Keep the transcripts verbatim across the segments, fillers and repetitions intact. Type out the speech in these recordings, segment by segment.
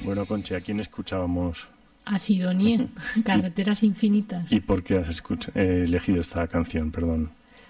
Bueno, Conchi, ¿a quién escuchábamos? A Sidonie, Carreteras Infinitas. ¿Y por qué has escuch- eh, elegido esta canción? Perdón.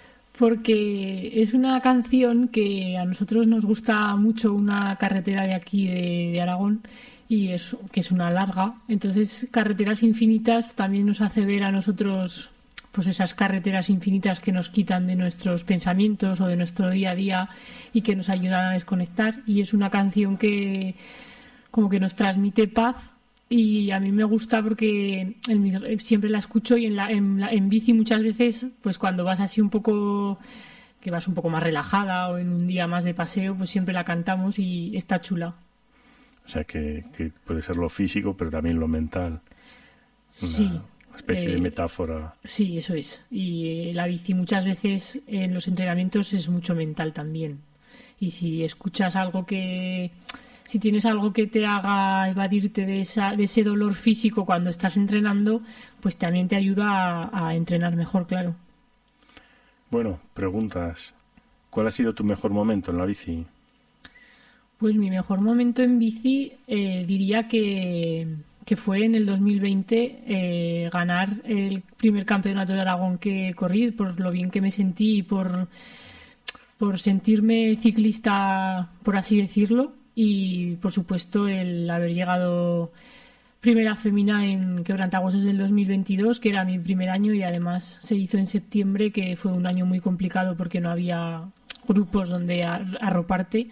Porque es una canción que a nosotros nos gusta mucho, una carretera de aquí de, de Aragón, y es que es una larga. Entonces, Carreteras Infinitas también nos hace ver a nosotros pues esas carreteras infinitas que nos quitan de nuestros pensamientos o de nuestro día a día y que nos ayudan a desconectar. Y es una canción que como que nos transmite paz. Y a mí me gusta porque en, siempre la escucho y en, la, en, la, en bici muchas veces, pues cuando vas así un poco, que vas un poco más relajada o en un día más de paseo, pues siempre la cantamos y está chula. O sea, que, que puede ser lo físico, pero también lo mental. Sí. Una especie eh, de metáfora. Sí, eso es. Y la bici muchas veces en los entrenamientos es mucho mental también. Y si escuchas algo que... Si tienes algo que te haga evadirte de, esa, de ese dolor físico cuando estás entrenando, pues también te ayuda a, a entrenar mejor, claro. Bueno, preguntas. ¿Cuál ha sido tu mejor momento en la bici? Pues mi mejor momento en bici eh, diría que, que fue en el dos mil veinte eh, ganar el primer campeonato de Aragón que corrí, por lo bien que me sentí y por, por sentirme ciclista, por así decirlo. Y, por supuesto, el haber llegado primera fémina en Quebrantahuesos del dos mil veintidós, que era mi primer año y además se hizo en septiembre, que fue un año muy complicado porque no había grupos donde arroparte.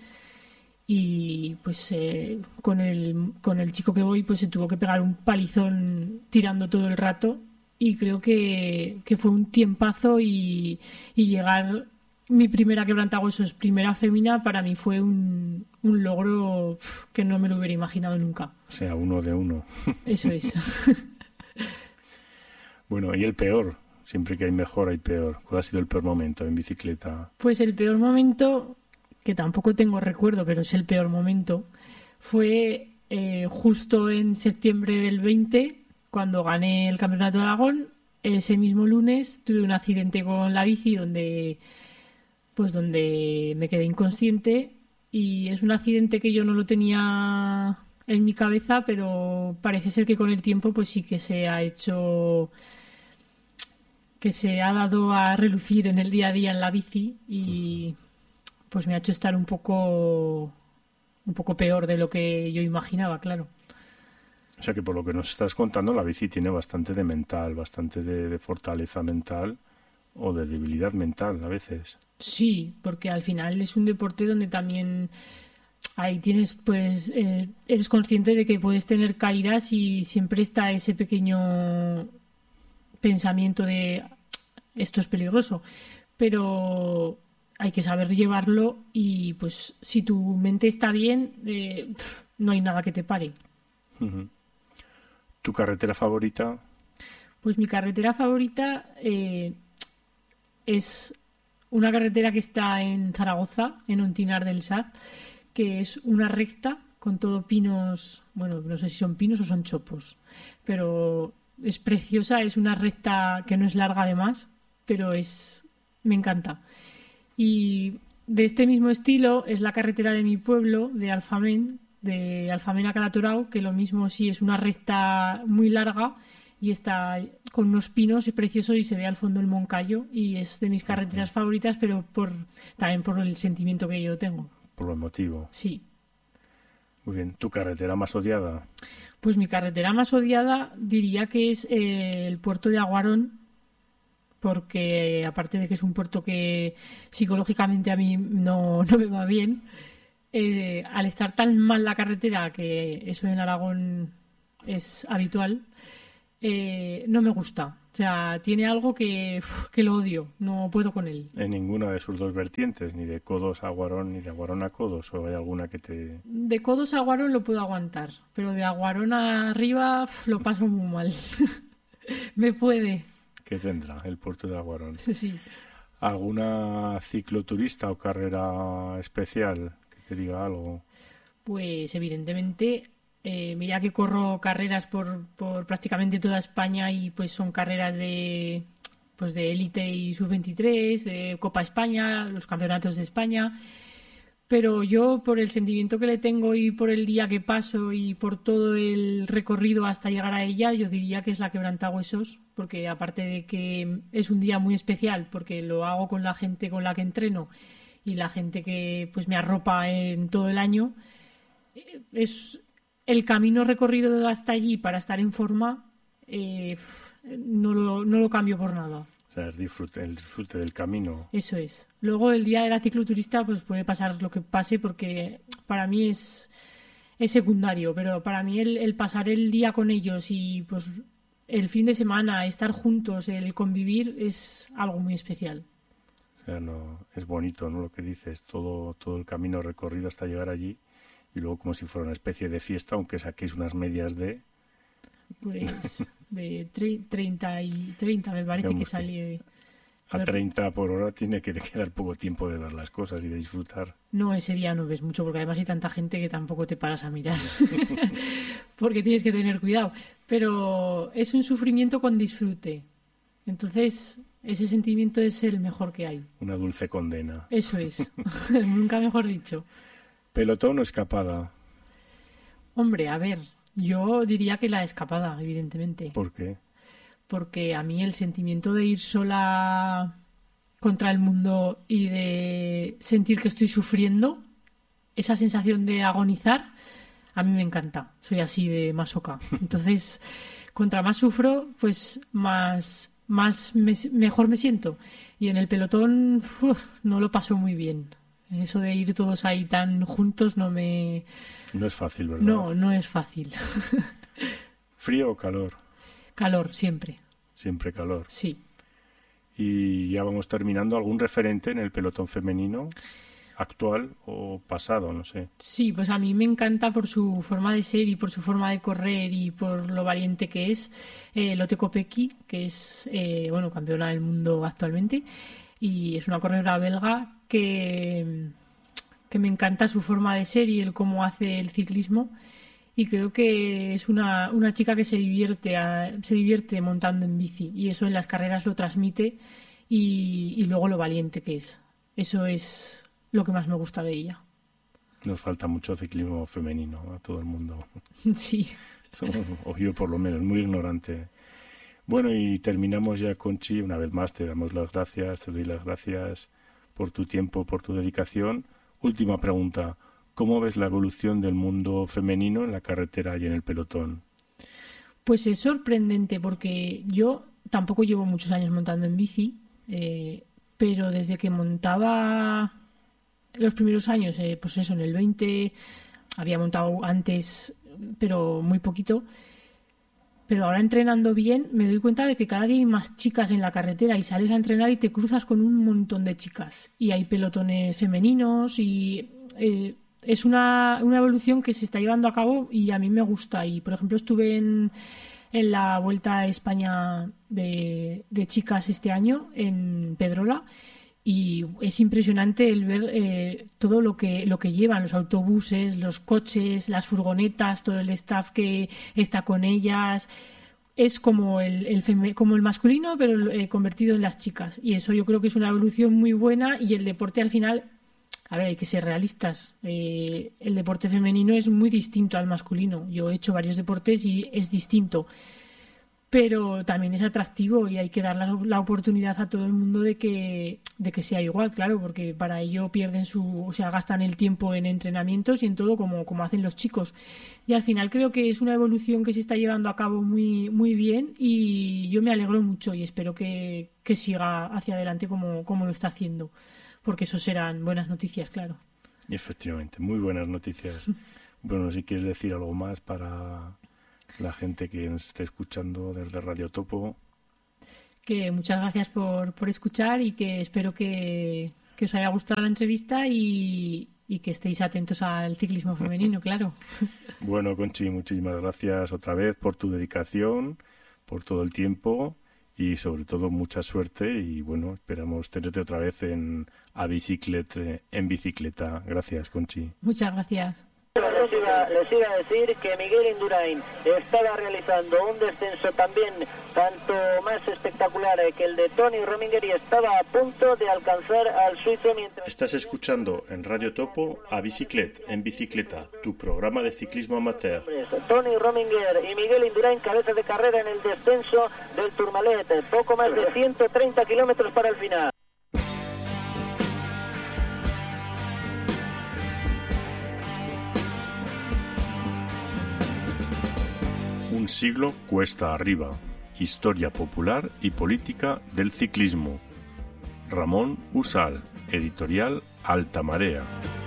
Y, pues, eh, con el, con el chico que voy, pues se tuvo que pegar un palizón tirando todo el rato. Y creo que, que fue un tiempazo y, y llegar... Mi primera Quebrantahuesos, primera fémina, para mí fue un, un logro que no me lo hubiera imaginado nunca. O sea, uno de uno. Eso es. Bueno, y el peor, siempre que hay mejor hay peor. ¿Cuál ha sido el peor momento en bicicleta? Pues el peor momento, que tampoco tengo recuerdo, pero es el peor momento, fue eh, justo en septiembre del veinte, cuando gané el Campeonato de Aragón. Ese mismo lunes tuve un accidente con la bici donde... pues donde me quedé inconsciente y es un accidente que yo no lo tenía en mi cabeza, pero parece ser que con el tiempo pues sí que se ha hecho, que se ha dado a relucir en el día a día en la bici y pues me ha hecho estar un poco un poco peor de lo que yo imaginaba, claro. O sea que por lo que nos estás contando, la bici tiene bastante de mental, bastante de, de fortaleza mental o de debilidad mental a veces. Sí, porque al final es un deporte donde también ahí tienes, pues, eh, eres consciente de que puedes tener caídas y siempre está ese pequeño pensamiento de esto es peligroso, pero hay que saber llevarlo y pues si tu mente está bien, eh, pff, no hay nada que te pare. Uh-huh. ¿Tu carretera favorita? Pues mi carretera favorita eh, es una carretera que está en Zaragoza, en Ontinar del Saz, que es una recta con todo pinos, bueno, no sé si son pinos o son chopos, pero es preciosa, es una recta que no es larga además, pero es me encanta. Y de este mismo estilo es la carretera de mi pueblo, de Alfamén, de Alfamén a Calatorao, que lo mismo sí es una recta muy larga y está con unos pinos, es precioso y se ve al fondo el Moncayo y es de mis carreteras favoritas, pero por también por el sentimiento que yo tengo. Por lo emotivo. Sí. Muy bien. ¿Tu carretera más odiada? Pues mi carretera más odiada diría que es eh, el puerto de Aguarón, porque aparte de que es un puerto que psicológicamente a mí no, no me va bien, eh, al estar tan mal la carretera, que eso en Aragón es habitual, eh, no me gusta. O sea, tiene algo que, uf, que lo odio, no puedo con él. En ninguna de sus dos vertientes, ni de Codos a Aguarón, ni de Aguarón a Codos, ¿o hay alguna que te...? De Codos a Aguarón lo puedo aguantar, pero de Aguarón arriba uf, lo paso muy mal. Me puede. ¿Qué tendrá el puerto de Aguarón? Sí. ¿Alguna cicloturista o carrera especial que te diga algo? Pues evidentemente... Eh, mira que corro carreras por, por prácticamente toda España y pues son carreras de pues de élite y sub veintitrés, de Copa España, los campeonatos de España, pero yo por el sentimiento que le tengo y por el día que paso y por todo el recorrido hasta llegar a ella, yo diría que es la Quebrantahuesos, porque aparte de que es un día muy especial, porque lo hago con la gente con la que entreno y la gente que pues me arropa en todo el año, es el camino recorrido hasta allí para estar en forma, eh, no lo, no lo cambio por nada. O sea, el disfrute, el disfrute del camino. Eso es. Luego el día de la cicloturista pues puede pasar lo que pase, porque para mí es, es secundario, pero para mí el, el pasar el día con ellos y pues el fin de semana, estar juntos, el convivir es algo muy especial. O sea, no, es bonito, ¿no? Lo que dices, todo, todo el camino recorrido hasta llegar allí y luego como si fuera una especie de fiesta, aunque saquéis unas medias de... Pues de tre- treinta y treinta me parece que sale. A treinta por hora tiene que quedar poco tiempo de ver las cosas y de disfrutar. No, ese día no ves mucho, porque además hay tanta gente que tampoco te paras a mirar. Porque tienes que tener cuidado. Pero es un sufrimiento con disfrute. Entonces, ese sentimiento es el mejor que hay. Una dulce condena. Eso es. Nunca mejor dicho. ¿Pelotón o escapada? Hombre, a ver, yo diría que la escapada, evidentemente. ¿Por qué? Porque a mí el sentimiento de ir sola contra el mundo y de sentir que estoy sufriendo, esa sensación de agonizar, a mí me encanta. Soy así de masoca. Entonces, contra más sufro, pues más, más me, mejor me siento. Y en el pelotón uf, no lo paso muy bien. Eso de ir todos ahí tan juntos no me... No es fácil, ¿verdad? No, no es fácil. ¿Frío o calor? Calor, siempre. Siempre calor. Sí. Y ya vamos terminando. ¿Algún referente en el pelotón femenino actual o pasado? No sé. Sí, pues a mí me encanta por su forma de ser y por su forma de correr y por lo valiente que es eh, Lotte Kopecky, que es eh, bueno, campeona del mundo actualmente y es una corredora belga que, que me encanta su forma de ser y el cómo hace el ciclismo. Y creo que es una, una chica que se divierte a, se divierte montando en bici y eso en las carreras lo transmite y, y luego lo valiente que es. Eso es lo que más me gusta de ella. Nos falta mucho ciclismo femenino a todo el mundo. Sí. Somos, o yo por lo menos, muy ignorante. Bueno, y terminamos ya, Conchi. Una vez más te damos las gracias, te doy las gracias por tu tiempo, por tu dedicación. Última pregunta. ¿Cómo ves la evolución del mundo femenino en la carretera y en el pelotón? Pues es sorprendente porque yo tampoco llevo muchos años montando en bici, eh, pero desde que montaba los primeros años, eh, pues eso, en el veinte, había montado antes, pero muy poquito. Pero ahora entrenando bien me doy cuenta de que cada día hay más chicas en la carretera y sales a entrenar y te cruzas con un montón de chicas. Y hay pelotones femeninos y... Eh, es una, una evolución que se está llevando a cabo y a mí me gusta. Y, por ejemplo, estuve en, en la Vuelta a España de, de chicas este año en Pedrola y es impresionante el ver eh, todo lo que, lo que llevan, los autobuses, los coches, las furgonetas, todo el staff que está con ellas. Es como el, el, feme, como el masculino, pero eh, convertido en las chicas. Y eso yo creo que es una evolución muy buena y el deporte al final... A ver, hay que ser realistas. Eh, el deporte femenino es muy distinto al masculino. Yo he hecho varios deportes y es distinto. Pero también es atractivo y hay que dar la, la oportunidad a todo el mundo de que, de que sea igual, claro, porque para ello pierden su, o sea, gastan el tiempo en entrenamientos y en todo como, como hacen los chicos. Y al final creo que es una evolución que se está llevando a cabo muy, muy bien y yo me alegro mucho y espero que, que siga hacia adelante como, como lo está haciendo. Porque eso serán buenas noticias, claro. Efectivamente, muy buenas noticias. Bueno, si quieres decir algo más para la gente que nos esté escuchando desde Radio Topo. Que muchas gracias por, por escuchar y que espero que, que os haya gustado la entrevista y, y que estéis atentos al ciclismo femenino, claro. Bueno, Conchi, muchísimas gracias otra vez por tu dedicación, por todo el tiempo. Y sobre todo mucha suerte y bueno, esperamos tenerte otra vez en A Bicicleta, en bicicleta. Gracias, Conchi. Muchas gracias. Les iba, les iba a decir que Miguel Indurain estaba realizando un descenso también tanto más espectacular que el de Toni Rominger y estaba a punto de alcanzar al suizo mientras... Estás escuchando en Radio Topo a Bicicleta en Bicicleta, tu programa de ciclismo amateur. Toni Rominger y Miguel Indurain cabeza de carrera en el descenso del Tourmalet, poco más de ciento treinta kilómetros para el final. Un siglo cuesta arriba. Historia popular y política del ciclismo. Ramón Usal, editorial Alta Marea.